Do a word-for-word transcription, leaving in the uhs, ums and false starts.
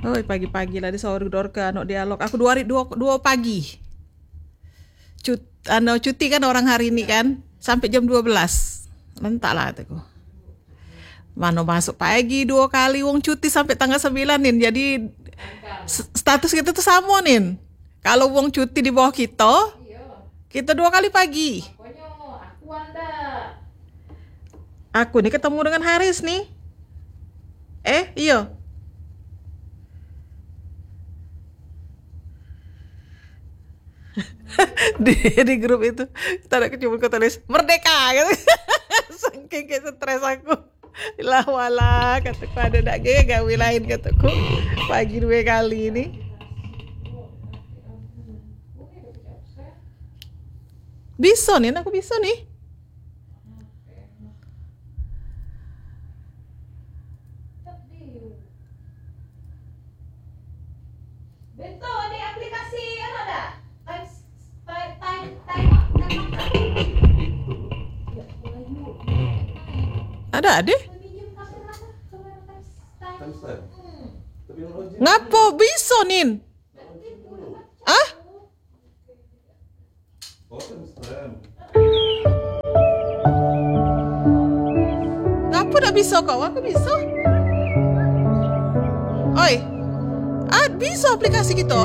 Oi, pagi-pagi lah di sahur ke anak dialog. Aku dua hari dua, dua pagi. Cut, anu cuti kan orang hari ini kan sampai jam dua belas. Lentak lah aku. Mana masuk pagi dua kali wong cuti sampai tanggal sembilan nih. Jadi status kita tuh sama nih. Kalau wong cuti di bawah kita, kita dua kali pagi. Aku nih ketemu dengan Haris nih. Eh, iya. di, di grup itu kita ada kecubur ke tulis merdeka gitu. Saking kayak stres aku. Lah wala kataku ada nak gaya gawe lain kataku pagi dua kali ini. Bisa nih, aku bisa nih. Betul, ada aplikasi apa ada? Time time time time time Ada ade? Timestamp. Tapi yang logik. Ngapo bisa nin? Ah? Oh, timestamp. Ngapo nak bisa kau? Aku bisa. Oi. Ah, bisa aplikasi kita.